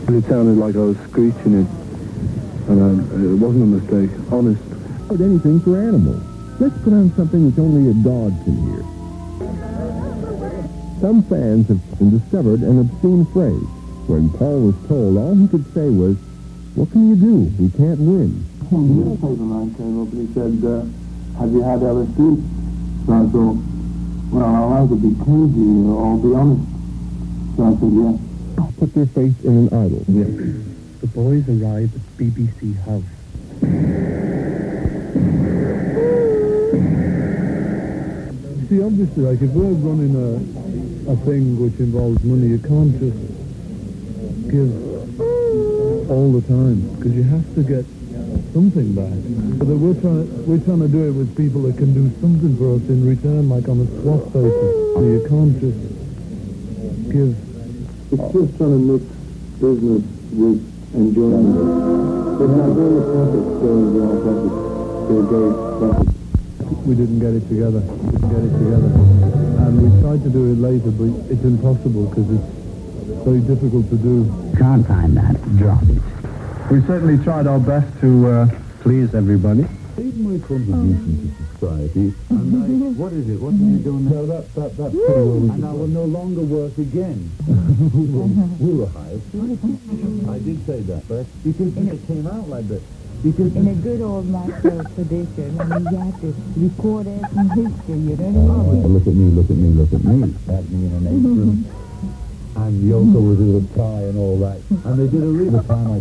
But it sounded like I was screeching it. And it wasn't a mistake, honest. But anything for animals. Let's put on something which only a dog can hear. Some fans have discovered an obscene phrase. When Paul was told, all he could say was, "What can you do? We can't win." The newspaper man came up and he said, "Have you had LSD?" So I thought, well, I'll either be crazy or I'll be honest. So I said, yeah. Put their faith in an idol. Yeah. The boys arrived at BBC House. See, obviously, like, if we're running a thing which involves money, you can't just give all the time, because you have to get something back. So that we're trying to do it with people that can do something for us in return, like on a swap basis. So you can't just give. It's just trying to mix business with enjoyment. It's not very profit, so our profit. They're very profit. We didn't get it together. And we tried to do it later, but it's impossible because it's very difficult to do. Can't find that. Drop it. We certainly tried our best to please everybody. Save my contribution to society. And what is it? What are you doing now? That's pretty well. And I will no longer work again. we were hired. I did say that, but because it came out like that. Because in a good old master tradition, I mean, you have to record it in history, you know what I mean? Look at me. At me in an apron. And Yoko was with a tie and all that. And they did a real time I